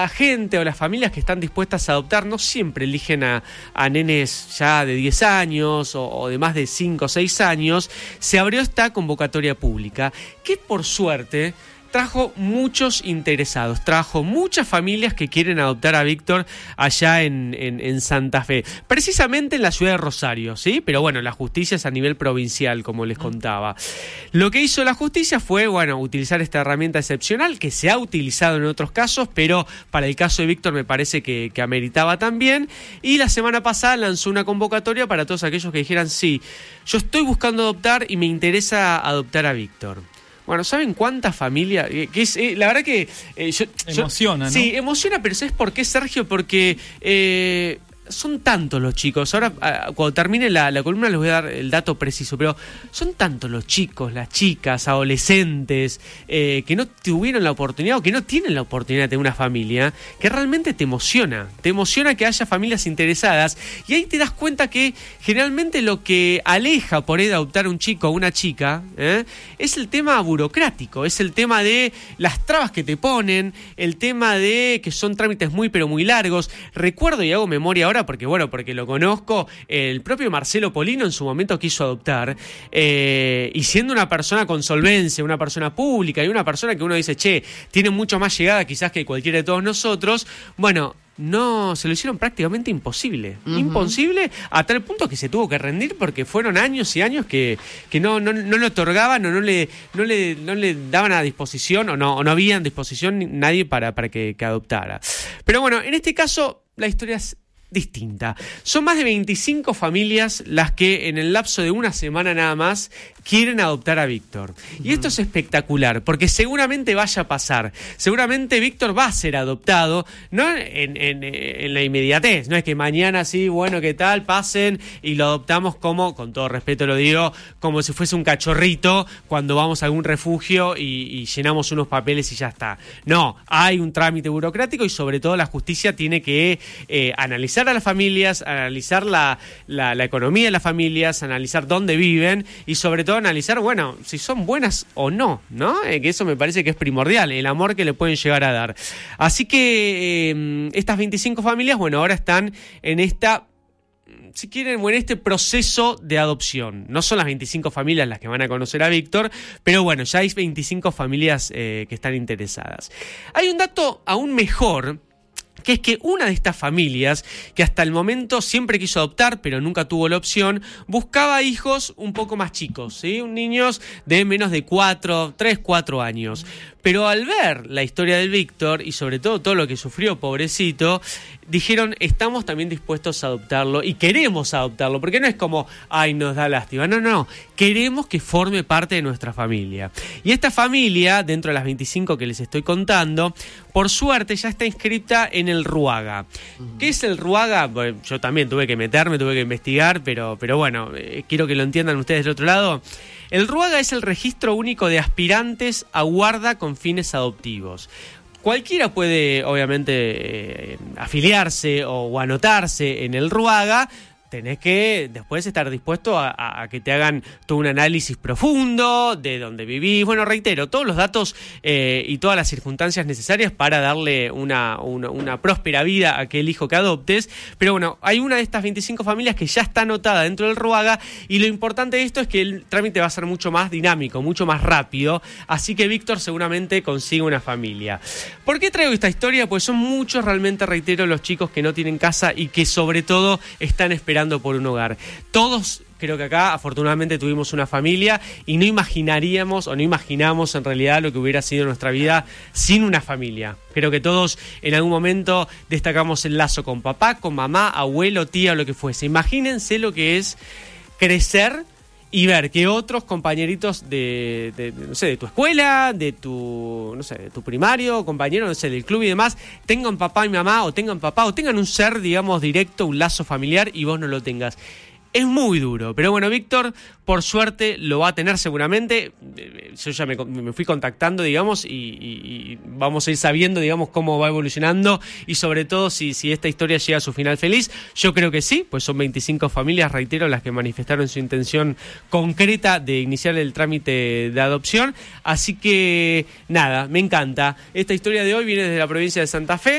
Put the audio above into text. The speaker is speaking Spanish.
gente o las familias que están dispuestas a adoptar no siempre eligen a nenes ya de 10 años o de más de 5 o 6 años. Se abrió esta convocatoria pública que por suerte trajo muchos interesados, trajo muchas familias que quieren adoptar a Víctor allá en Santa Fe, precisamente en la ciudad de Rosario, ¿sí? Pero bueno, la justicia es a nivel provincial, como les contaba. Lo que hizo la justicia fue, bueno, utilizar esta herramienta excepcional que se ha utilizado en otros casos, pero para el caso de Víctor me parece que ameritaba también, y la semana pasada lanzó una convocatoria para todos aquellos que dijeran, sí, yo estoy buscando adoptar y me interesa adoptar a Víctor. Bueno, ¿saben cuántas familias? La verdad que... emociona, ¿no? Sí, emociona, pero ¿sabes por qué, Sergio? Porque son tantos los chicos. Ahora, cuando termine la columna les voy a dar el dato preciso, pero son tantos los chicos, las chicas, adolescentes, que no tuvieron la oportunidad o que no tienen la oportunidad de tener una familia, que realmente te emociona. Te emociona que haya familias interesadas y ahí te das cuenta que generalmente lo que aleja por ahí de adoptar a un chico o una chica es el tema burocrático, es el tema de las trabas que te ponen, el tema de que son trámites muy pero muy largos. Recuerdo y hago memoria ahora porque lo conozco, el propio Marcelo Polino en su momento quiso adoptar, y siendo una persona con solvencia, una persona pública y una persona que uno dice, che, tiene mucho más llegada quizás que cualquiera de todos nosotros, bueno, no, se lo hicieron prácticamente imposible. Imposible a tal punto que se tuvo que rendir porque fueron años y años que no le otorgaban o no le daban a disposición o no había en disposición nadie para que adoptara. Pero bueno, en este caso la historia es distinta. Son más de 25 familias las que en el lapso de una semana nada más quieren adoptar a Víctor. Y esto es espectacular, porque seguramente vaya a pasar. Seguramente Víctor va a ser adoptado, no en la inmediatez. No es que mañana sí, bueno, ¿qué tal? Pasen y lo adoptamos como, con todo respeto lo digo, como si fuese un cachorrito cuando vamos a algún refugio y llenamos unos papeles y ya está. No, hay un trámite burocrático y sobre todo la justicia tiene que analizar a las familias, analizar la economía de las familias, analizar dónde viven y sobre todo analizar, bueno, si son buenas o no, ¿no? Que eso me parece que es primordial, el amor que le pueden llegar a dar. Así que estas 25 familias, bueno, ahora están en si quieren, en este proceso de adopción. No son las 25 familias las que van a conocer a Víctor, pero bueno, ya hay 25 familias que están interesadas. Hay un dato aún mejor, que es que una de estas familias, que hasta el momento siempre quiso adoptar, pero nunca tuvo la opción, buscaba hijos un poco más chicos, ¿sí? Niños de menos de 3, 4 años. Pero al ver la historia del Víctor, y sobre todo lo que sufrió, pobrecito, dijeron, estamos también dispuestos a adoptarlo y queremos adoptarlo, porque no es como, ay, nos da lástima, no, queremos que forme parte de nuestra familia. Y esta familia, dentro de las 25 que les estoy contando, por suerte ya está inscrita en el RUAGA. ¿Qué es el RUAGA? Bueno, yo también tuve que investigar, pero bueno, quiero que lo entiendan ustedes del otro lado. El RUAGA es el Registro Único de Aspirantes a Guarda con Fines Adoptivos. Cualquiera puede, obviamente, afiliarse o anotarse en el RUAGA. Tenés que después estar dispuesto a que te hagan todo un análisis profundo de dónde vivís. Bueno, reitero, todos los datos y todas las circunstancias necesarias para darle una próspera vida a aquel hijo que adoptes. Pero bueno, hay una de estas 25 familias que ya está anotada dentro del RUAGA y lo importante de esto es que el trámite va a ser mucho más dinámico, mucho más rápido. Así que Víctor seguramente consigue una familia. ¿Por qué traigo esta historia? Pues son muchos, realmente reitero, los chicos que no tienen casa y que sobre todo están esperando por un hogar. Todos, creo que acá afortunadamente tuvimos una familia y no imaginamos en realidad lo que hubiera sido nuestra vida sin una familia. Creo que todos en algún momento destacamos el lazo con papá, con mamá, abuelo, tía o lo que fuese. Imagínense lo que es crecer y ver que otros compañeritos de tu escuela, de tu primario, compañero, del club y demás, tengan papá y mamá, o tengan un ser, digamos, directo, un lazo familiar, y vos no lo tengas. Es muy duro, pero bueno, Víctor, por suerte, lo va a tener seguramente. Yo ya me fui contactando, digamos, y vamos a ir sabiendo, digamos, cómo va evolucionando y sobre todo si esta historia llega a su final feliz. Yo creo que sí, pues son 25 familias, reitero, las que manifestaron su intención concreta de iniciar el trámite de adopción. Así que, nada, me encanta. Esta historia de hoy viene desde la provincia de Santa Fe.